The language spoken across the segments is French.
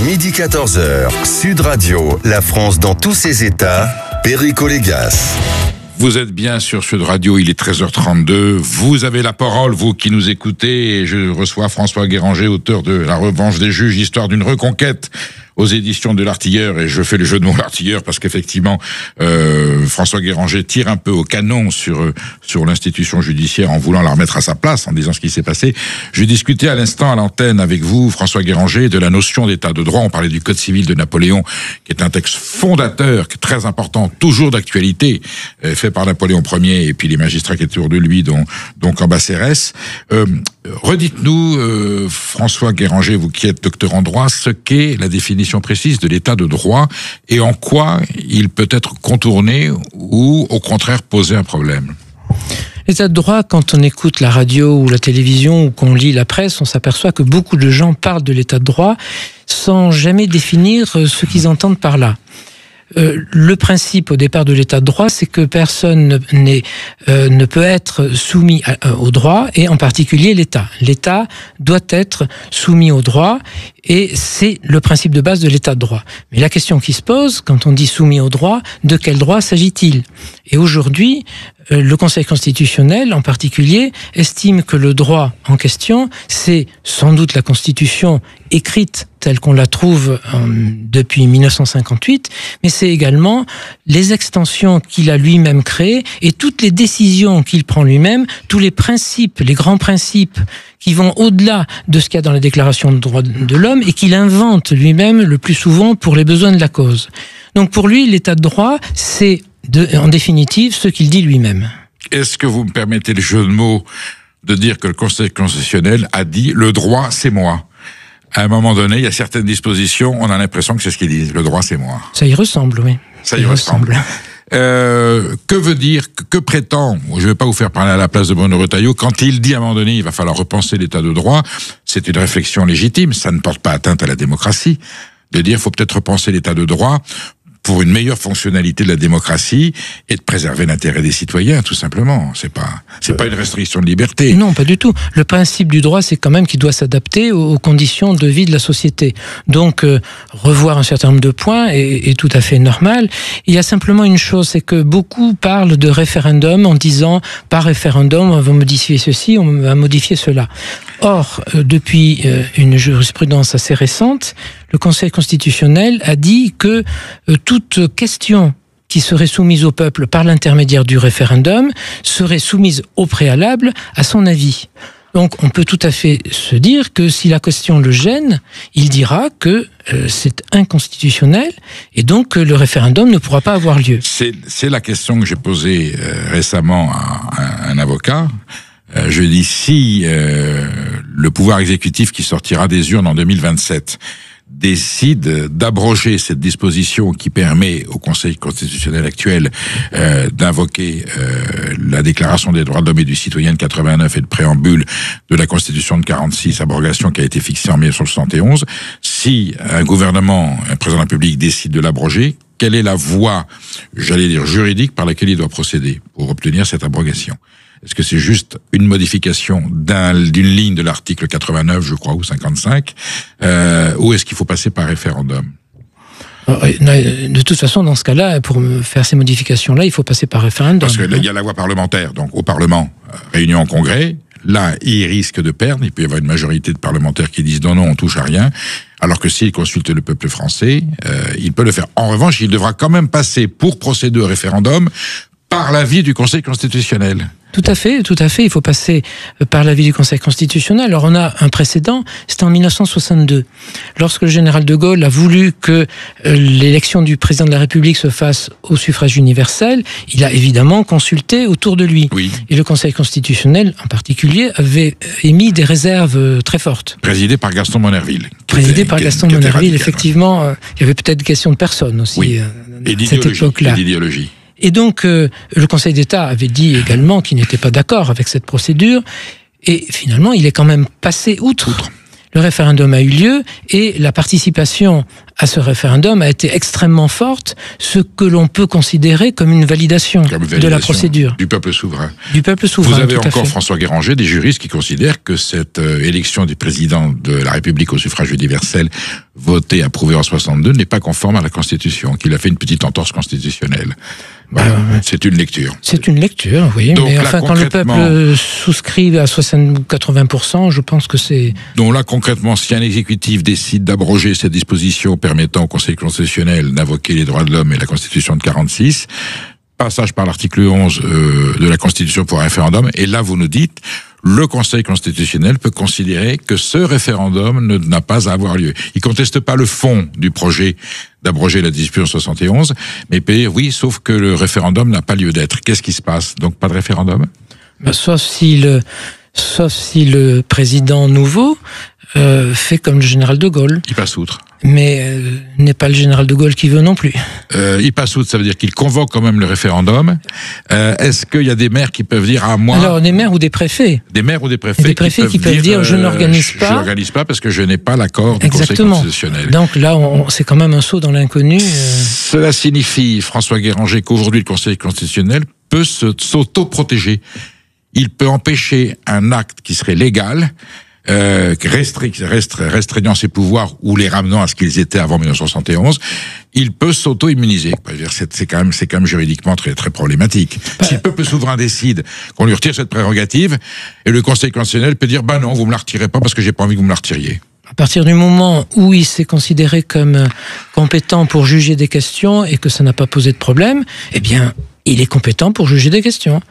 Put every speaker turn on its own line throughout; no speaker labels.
Midi 14h, Sud Radio, la France dans tous ses états, Perico Légas.
Vous êtes bien sur Sud Radio, il est 13h32. Vous avez la parole, vous qui nous écoutez, et je reçois François Guéranger, auteur de La Revanche des Juges, histoire d'une reconquête aux éditions de l'Artilleur, et je fais le jeu de mots l'Artilleur parce qu'effectivement François Guéranger tire un peu au canon sur l'institution judiciaire en voulant la remettre à sa place, en disant ce qui s'est passé. Je discutais à l'instant à l'antenne avec vous, François Guéranger, de la notion d'état de droit. On parlait du Code civil de Napoléon, qui est un texte fondateur, très important, toujours d'actualité, fait par Napoléon Ier et puis les magistrats qui étaient autour de lui, dont Cambacérès. Redites-nous, François Guéranger, vous qui êtes docteur en droit, ce qu'est la définition précise de l'état de droit et en quoi il peut être contourné ou au contraire poser un problème.
L'état de droit, quand on écoute la radio ou la télévision ou qu'on lit la presse, on s'aperçoit que beaucoup de gens parlent de l'état de droit sans jamais définir ce qu'ils entendent par là. Le principe au départ de l'état de droit, c'est que personne ne peut être soumis au droit, et en particulier l'État. L'État doit être soumis au droit, et c'est le principe de base de l'état de droit. Mais la question qui se pose, quand on dit soumis au droit, de quel droit s'agit-il ? Et aujourd'hui, le Conseil constitutionnel, en particulier, estime que le droit en question, c'est sans doute la Constitution écrite telle qu'on la trouve depuis 1958, mais c'est également les extensions qu'il a lui-même créées et toutes les décisions qu'il prend lui-même, tous les principes, les grands principes qui vont au-delà de ce qu'il y a dans la Déclaration des droits de l'homme et qu'il invente lui-même le plus souvent pour les besoins de la cause. Donc pour lui, l'état de droit, c'est en définitive ce qu'il dit lui-même.
Est-ce que vous me permettez le jeu de mots de dire que le Conseil constitutionnel a dit « le droit, c'est moi ». À un moment donné, il y a certaines dispositions, on a l'impression que c'est ce qu'ils disent. Le droit, c'est moi.
Ça y ressemble, oui.
Ça y ressemble. Que veut dire, que prétend, je ne vais pas vous faire parler à la place de Bruno Retailleau, quand il dit à un moment donné, il va falloir repenser l'état de droit, c'est une réflexion légitime, ça ne porte pas atteinte à la démocratie, de dire, il faut peut-être repenser l'état de droit pour une meilleure fonctionnalité de la démocratie et de préserver l'intérêt des citoyens, tout simplement. C'est pas une restriction de liberté.
Non, pas du tout. Le principe du droit, c'est quand même qu'il doit s'adapter aux conditions de vie de la société. Donc, revoir un certain nombre de points est tout à fait normal. Il y a simplement une chose, c'est que beaucoup parlent de référendum en disant, par référendum, on va modifier ceci, on va modifier cela. Or, depuis une jurisprudence assez récente, le Conseil constitutionnel a dit que toute question qui serait soumise au peuple par l'intermédiaire du référendum serait soumise au préalable à son avis. Donc on peut tout à fait se dire que si la question le gêne, il dira que c'est inconstitutionnel et donc que le référendum ne pourra pas avoir lieu.
C'est la question que j'ai posée récemment à un avocat. Je dis si le pouvoir exécutif qui sortira des urnes en 2027 décide d'abroger cette disposition qui permet au Conseil constitutionnel actuel d'invoquer la Déclaration des droits de l'homme et du citoyen de 89 et le préambule de la Constitution de 46, abrogation qui a été fixée en 1971, si un gouvernement, un président de la République décide de l'abroger, quelle est la voie, j'allais dire juridique, par laquelle il doit procéder pour obtenir cette abrogation ? Est-ce que c'est juste une modification d'une ligne de l'article 89, je crois, ou 55, ou est-ce qu'il faut passer par référendum ?
De toute façon, dans ce cas-là, pour faire ces modifications-là, il faut passer par référendum.
Parce qu'il y a la voie parlementaire, donc au Parlement, réunion en congrès, là, il risque de perdre, il peut y avoir une majorité de parlementaires qui disent non, on touche à rien, alors que s'il consulte le peuple français, il peut le faire. En revanche, il devra quand même passer, pour procéder au référendum, par l'avis du Conseil constitutionnel.
Tout à fait. Il faut passer par l'avis du Conseil constitutionnel. Alors on a un précédent, c'était en 1962. Lorsque le général de Gaulle a voulu que l'élection du président de la République se fasse au suffrage universel, il a évidemment consulté autour de lui.
Oui.
Et le Conseil constitutionnel, en particulier, avait émis des réserves très fortes.
Présidé par Gaston Monnerville.
Effectivement. Il y avait peut-être question de personnes aussi,
oui.
à cette époque-là.
Et d'idéologie.
Et donc, le Conseil d'État avait dit également qu'il n'était pas d'accord avec cette procédure, et finalement, il est quand même passé outre. le référendum a eu lieu et la participation à ce référendum a été extrêmement forte, ce que l'on peut considérer comme une validation de la procédure.
Du peuple souverain.
Du peuple souverain.
Vous avez encore, François Guéranger, des juristes qui considèrent que cette élection du président de la République au suffrage universel, votée, approuvée en 62, n'est pas conforme à la Constitution, qu'il a fait une petite entorse constitutionnelle. Voilà, c'est une lecture.
C'est une lecture, oui. Donc, mais enfin, quand le peuple souscrit à 60 ou 80%, je pense que c'est...
Donc là, concrètement, si un exécutif décide d'abroger cette disposition permettant au Conseil constitutionnel d'invoquer les droits de l'homme et la Constitution de 46, passage par l'article 11 de la Constitution pour un référendum, et là, vous nous dites, le Conseil constitutionnel peut considérer que ce référendum n'a pas à avoir lieu. Il conteste pas le fond du projet d'abroger la disposition 71, mais peut dire oui, sauf que le référendum n'a pas lieu d'être. Qu'est-ce qui se passe? Donc pas de référendum?
Sauf si le président nouveau fait comme le général de Gaulle.
Il passe outre.
Mais n'est pas le général de Gaulle qui veut non plus.
Il passe outre, ça veut dire qu'il convoque quand même le référendum. Est-ce qu'il y a des maires qui peuvent dire à moi...
Alors, des maires ou des préfets.
Des maires ou des préfets,
qui peuvent dire je n'organise pas.
Je n'organise pas parce que je n'ai pas l'accord du Conseil constitutionnel.
Donc là, c'est quand même un saut dans l'inconnu.
Cela signifie, François Guéranger, qu'aujourd'hui le Conseil constitutionnel peut s'auto-protéger. Il peut empêcher un acte qui serait légal, restreignant ses pouvoirs ou les ramenant à ce qu'ils étaient avant 1971, il peut s'auto-immuniser. C'est quand même juridiquement très, très problématique. Si le peuple souverain décide qu'on lui retire cette prérogative, et le Conseil constitutionnel peut dire, non, vous me la retirez pas parce que j'ai pas envie que vous me la retiriez.
À partir du moment où il s'est considéré comme compétent pour juger des questions et que ça n'a pas posé de problème, eh bien, il est compétent pour juger des questions.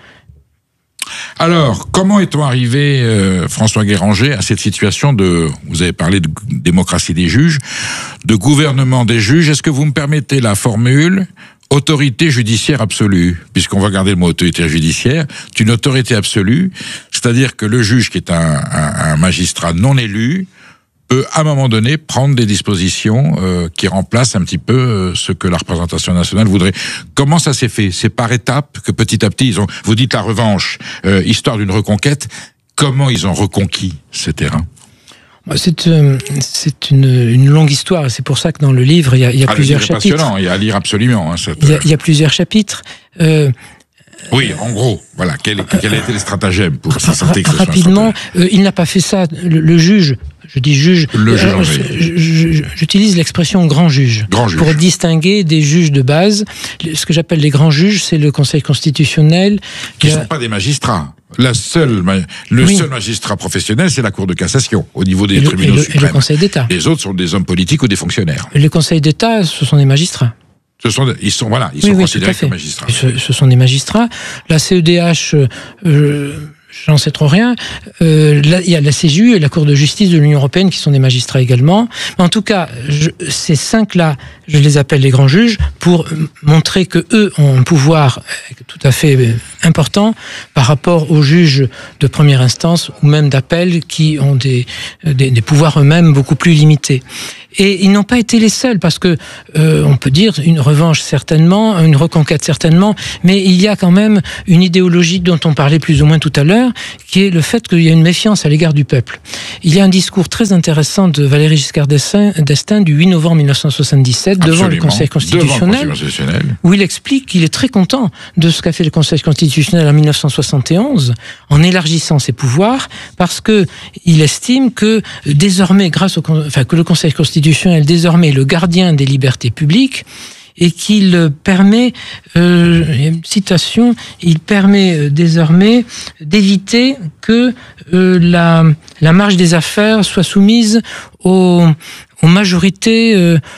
Alors, comment est-on arrivé, François Guéranger, à cette situation vous avez parlé de démocratie des juges, de gouvernement des juges. Est-ce que vous me permettez la formule autorité judiciaire absolue, puisqu'on va garder le mot autorité judiciaire, c'est une autorité absolue, c'est-à-dire que le juge, qui est un magistrat non élu, peut à un moment donné prendre des dispositions qui remplacent un petit peu ce que la représentation nationale voudrait. Comment ça s'est fait? C'est par étapes que petit à petit vous dites la revanche, histoire d'une reconquête. Comment ils ont reconquis ce terrain?
C'est une longue histoire, et c'est pour ça que dans le livre il y a plusieurs chapitres.
Passionnant, il y a à lire absolument.
Il y a plusieurs chapitres.
Oui, en gros, voilà. Quel a été le stratagème pour s'assurer que ce soit
rapidement, il n'a pas fait ça. Le juge, je dis juge. J'utilise l'expression grand juge pour distinguer des juges de base. Ce que j'appelle les grands juges, c'est le Conseil constitutionnel.
Qui ne sont pas des magistrats. Le seul magistrat professionnel, c'est la Cour de cassation, au niveau des tribunaux suprêmes.
Et le Conseil d'État.
Les autres sont des hommes politiques ou des fonctionnaires.
Le Conseil d'État, ce sont des magistrats.
Ils sont considérés comme magistrats.
Ce sont des magistrats. La CEDH, j'en sais trop rien. Il y a la CJU et la Cour de justice de l'Union européenne qui sont des magistrats également. Mais en tout cas, ces cinq-là, je les appelle les grands juges pour montrer que eux ont un pouvoir tout à fait important par rapport aux juges de première instance ou même d'appel qui ont des pouvoirs eux-mêmes beaucoup plus limités. Et ils n'ont pas été les seuls, parce que on peut dire une revanche certainement, une reconquête certainement, mais il y a quand même une idéologie dont on parlait plus ou moins tout à l'heure, qui est le fait qu'il y a une méfiance à l'égard du peuple. Il y a un discours très intéressant de Valéry Giscard d'Estaing du 8 novembre 1977 devant le Conseil constitutionnel, où il explique qu'il est très content de ce qu'a fait le Conseil constitutionnel en 1971 en élargissant ses pouvoirs, parce que il estime que désormais, que le Conseil constitutionnel désormais le gardien des libertés publiques, et qu'il permet, il y a une citation, il permet désormais d'éviter que la marche des affaires soit soumise aux majorités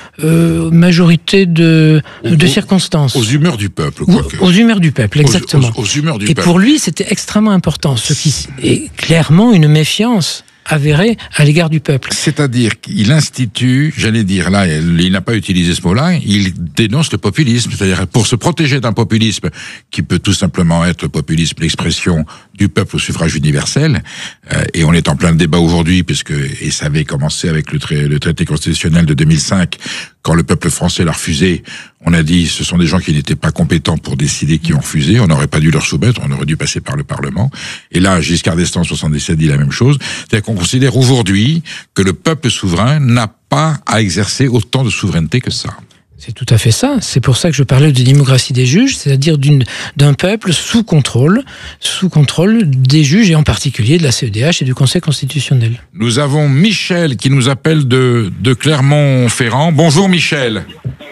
de circonstances.
Aux humeurs du peuple.
Aux humeurs du peuple, exactement.
Aux humeurs du
peuple. Et pour lui, c'était extrêmement important, ce qui est clairement une méfiance avéré à l'égard du peuple.
C'est-à-dire qu'il institue, j'allais dire là, il n'a pas utilisé ce mot-là, il dénonce le populisme, c'est-à-dire pour se protéger d'un populisme qui peut tout simplement être le populisme, l'expression du peuple au suffrage universel, et on est en plein débat aujourd'hui, et ça avait commencé avec le traité constitutionnel de 2005, quand le peuple français l'a refusé, On a dit ce sont des gens qui n'étaient pas compétents pour décider, qui ont refusé. On n'aurait pas dû leur soumettre, on aurait dû passer par le Parlement. Et là, Giscard d'Estaing en 77 dit la même chose. C'est-à-dire qu'on considère aujourd'hui que le peuple souverain n'a pas à exercer autant de souveraineté que ça.
C'est tout à fait ça. C'est pour ça que je parlais de démocratie des juges, c'est-à-dire d'un peuple sous contrôle des juges et en particulier de la CEDH et du Conseil constitutionnel.
Nous avons Michel qui nous appelle de Clermont-Ferrand. Bonjour Michel.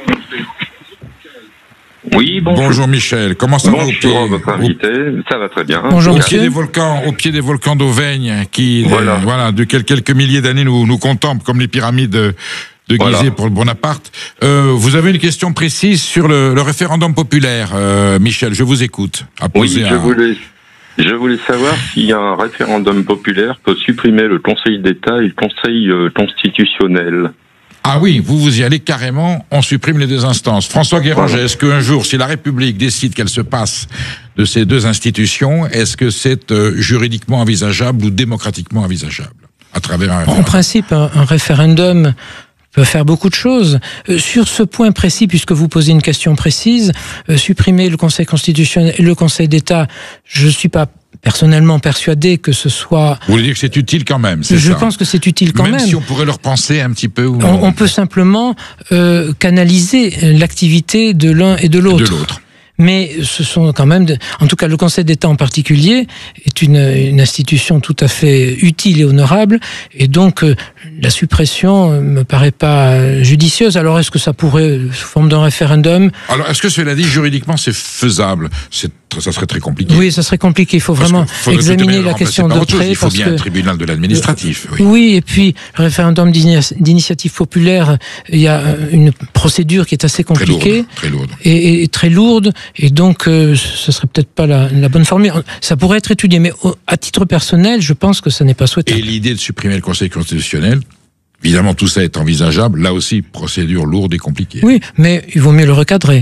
Oui, bonjour.
Bonjour Michel, comment ça va au pied,
votre invité, ça va très bien.
Bonjour,
au pied des volcans d'Auvergne qui, de quelques milliers d'années nous contemplent comme les pyramides de Gizeh pour Bonaparte. Vous avez une question précise sur le référendum populaire, Michel, je vous écoute.
Je voulais savoir si un référendum populaire peut supprimer le Conseil d'État et le Conseil constitutionnel.
Ah oui, vous y allez carrément, on supprime les deux instances. François Guéranger, est-ce qu'un jour, si la République décide qu'elle se passe de ces deux institutions, est-ce que c'est juridiquement envisageable ou démocratiquement envisageable à travers un référendum?
En principe, un référendum peut faire beaucoup de choses. Sur ce point précis, puisque vous posez une question précise, supprimer le Conseil constitutionnel et le Conseil d'État, je ne suis pas personnellement persuadé que ce soit...
Vous voulez dire que c'est utile quand même, c'est ça?
Je pense que c'est utile quand même.
Même si on pourrait leur penser un petit peu...
On peut simplement canaliser l'activité de l'un et de l'autre. Mais ce sont quand même, en tout cas le Conseil d'État en particulier, est une institution tout à fait utile et honorable, et donc la suppression me paraît pas judicieuse. Alors est-ce que ça pourrait, sous forme d'un référendum...
Alors est-ce que cela dit, juridiquement c'est faisable? Ça serait très compliqué.
Oui, ça serait compliqué. Il faut vraiment examiner la question de près.
Il faut bien un tribunal de l'administratif.
Oui, et puis le référendum d'initiative populaire, il y a une procédure qui est assez compliquée.
Très lourde.
Et très lourde. Et donc, ce serait peut-être pas la bonne formule. Ça pourrait être étudié, mais à titre personnel, je pense que ça n'est pas souhaitable.
Et l'idée de supprimer le Conseil constitutionnel, évidemment, tout ça est envisageable. Là aussi, procédure lourde et compliquée.
Oui, mais il vaut mieux le recadrer.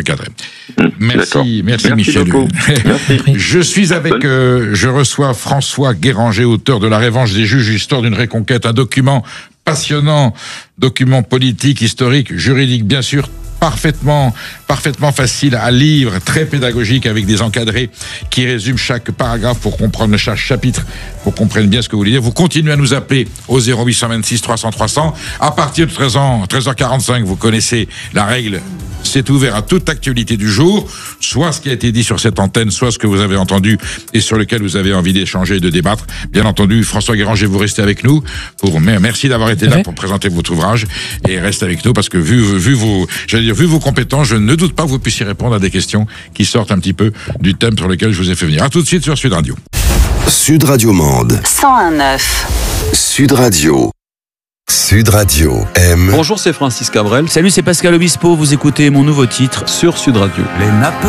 Merci Michel.
Merci.
Je reçois François Guéranger, auteur de La Revanche des juges, histoire d'une reconquête, un document passionnant, document politique, historique, juridique, bien sûr, parfaitement facile à lire, très pédagogique avec des encadrés qui résument chaque paragraphe pour comprendre chaque chapitre, pour comprendre bien ce que vous voulez dire. Vous continuez à nous appeler au 0826 300 300. À partir de 13h45, vous connaissez la règle. C'est ouvert à toute actualité du jour, soit ce qui a été dit sur cette antenne, soit ce que vous avez entendu et sur lequel vous avez envie d'échanger et de débattre. Bien entendu, François Guéranger, vous restez avec nous. Merci d'avoir été là pour présenter votre ouvrage et restez avec nous parce que vu vos compétences, je ne doute pas que vous puissiez répondre à des questions qui sortent un petit peu du thème sur lequel je vous ai fait venir. À tout de suite sur Sud Radio.
Sud Radio Mende
101.9.
Sud Radio. Sud Radio aime.
Bonjour, c'est Francis Cabrel. Salut, c'est Pascal Obispo. Vous écoutez mon nouveau titre sur Sud Radio.
Les nappes